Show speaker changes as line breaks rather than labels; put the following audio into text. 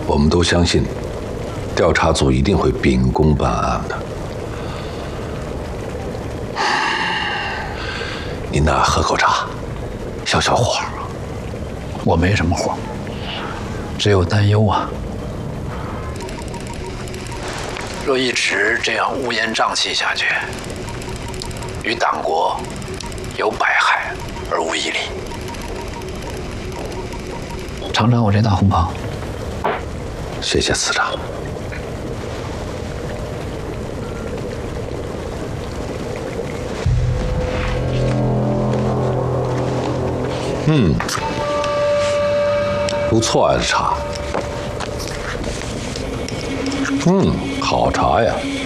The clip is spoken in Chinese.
我们都相信，调查组一定会秉公办案的。您呐，喝口茶，消消火。
我没什么火，只有担忧啊。若一直这样乌烟瘴气下去，于党国有百害而无一利。尝尝我这大红袍。
谢谢司长。不错呀，这茶。好茶呀。